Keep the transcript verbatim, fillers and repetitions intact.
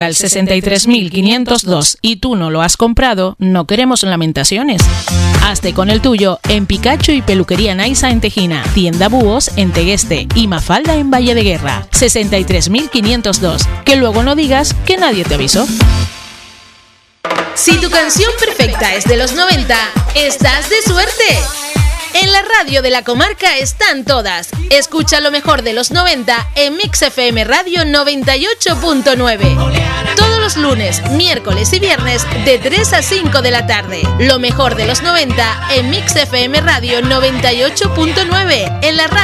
al sesenta y tres mil quinientos dos y tú no lo has comprado, no queremos lamentaciones. Hazte con el tuyo en Picacho y Peluquería Naisa en Tejina, Tienda Búhos en Tegueste y Mafalda en Valle de Guerra. sesenta y tres mil quinientos dos. Que luego no digas que nadie te avisó. Si tu canción perfecta es de los noventa, estás de suerte. En la radio de la comarca están todas. Escucha lo mejor de los noventa en Mix F M Radio noventa y ocho punto nueve. Todos los lunes, miércoles y viernes de tres a cinco de la tarde. Lo mejor de los noventa en Mix F M Radio noventa y ocho punto nueve. En la radio